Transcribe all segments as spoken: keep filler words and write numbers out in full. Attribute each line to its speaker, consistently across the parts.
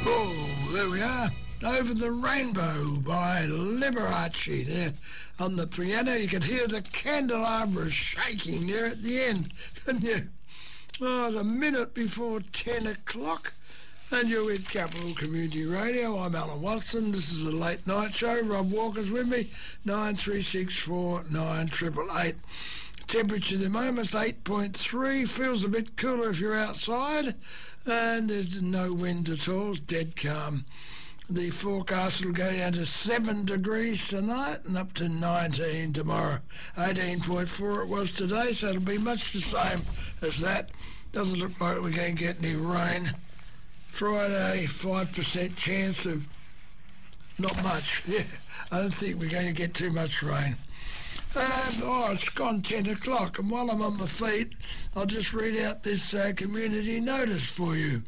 Speaker 1: Oh, there we are. Over the Rainbow by Liberace there on the piano. You could hear the candelabra shaking there at the end, couldn't you? Oh, it's a minute before ten o'clock and you're with Capital Community Radio. I'm Alan Watson. This is a late night show. Rob Walker's with me. nine three six four nine eight eight eight. Temperature at the moment's eight point three. Feels a bit cooler if you're outside. And there's no wind at all. It's dead calm. The forecast will go down to seven degrees tonight and up to nineteen tomorrow. eighteen point four it was today, so it'll be much the same as that. Doesn't look like we're going to get any rain. Friday, five percent chance of not much. Yeah, I don't think we're going to get too much rain. Um, oh, it's gone ten o'clock, and while I'm on my feet, I'll just read out this uh, community notice for you.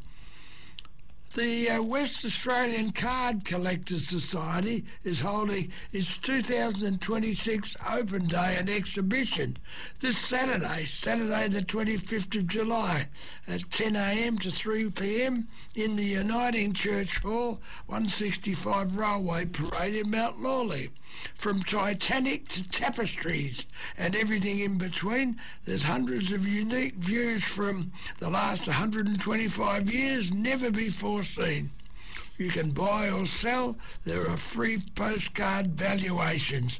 Speaker 1: The uh, West Australian Card Collectors Society is holding its two thousand twenty-six Open Day and Exhibition this Saturday, Saturday the twenty-fifth of July at ten a.m. to three p.m. in the Uniting Church Hall, one sixty-five Railway Parade in Mount Lawley. From Titanic to tapestries and everything in between, there's hundreds of unique views from the last one hundred twenty-five years, never before seen. You can buy or sell. There are free postcard valuations.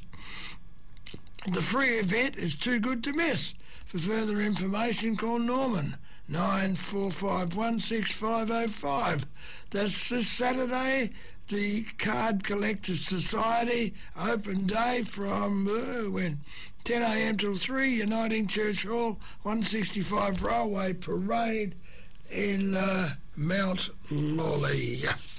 Speaker 1: The free event is too good to miss. For further information, call Norman, nine four five one six five oh five. That's this Saturday, the Card Collectors Society Open Day from uh, when ten a.m. till three, Uniting Church Hall, one sixty-five Railway Parade in uh, Mount Lawley.